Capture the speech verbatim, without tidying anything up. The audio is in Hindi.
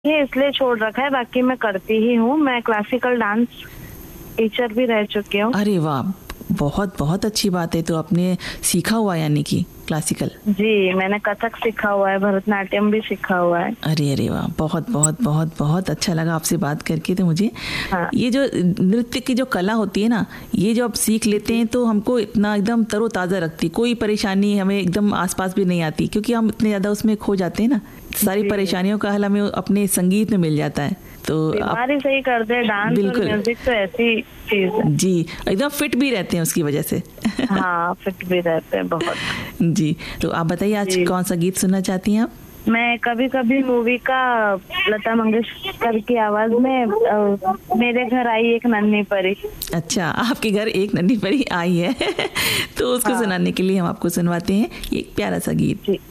ये इसलिए छोड़ रखा है, बाकी मैं करती ही हूँ। मैं क्लासिकल डांस टीचर भी रह चुकी हूँ। अरे वाह, बहुत बहुत अच्छी बात है। तो आपने सीखा हुआ यानी कि क्लासिकल? जी, मैंने कथक सीखा हुआ है, भरतनाट्यम भी सीखा हुआ है। अरे अरे वाह, बहुत बहुत बहुत बहुत अच्छा लगा आपसे बात करके। तो मुझे हाँ। ये जो नृत्य की जो कला होती है ना, ये जो आप सीख लेते हैं तो हमको इतना एकदम तरोताज़ा रखती, कोई परेशानी हमें एकदम आसपास भी नहीं आती, क्योंकि हम इतने ज़्यादा उसमें खो जाते हैं ना। सारी परेशानियों का हल हमें अपने संगीत में मिल जाता है। तो बीमारी सही कर दे डांस और म्यूजिक, तो ऐसी चीज है। जी, एकदम फिट भी रहते हैं उसकी वजह से। हाँ, फिट भी रहते हैं बहुत। जी, तो आप बताइए आज कौन सा गीत सुनना चाहती हैं आप? मैं कभी कभी मूवी का लता मंगेशकर की आवाज में आ, मेरे घर आई एक नन्ही परी। अच्छा, आपके घर एक नन्ही परी आई है तो उसको हाँ। सुनाने के लिए हम आपको सुनवाते हैं एक प्यारा सा गीत। जी।